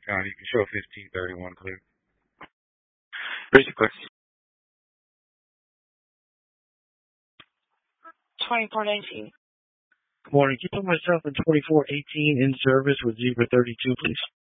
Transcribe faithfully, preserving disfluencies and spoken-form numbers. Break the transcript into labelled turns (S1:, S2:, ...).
S1: John, you can show fifteen thirty-one clear.
S2: Bridge clear.
S3: twenty-four nineteen.
S4: Good morning. Keep on myself in twenty-four eighteen in service with Zebra thirty-two, please.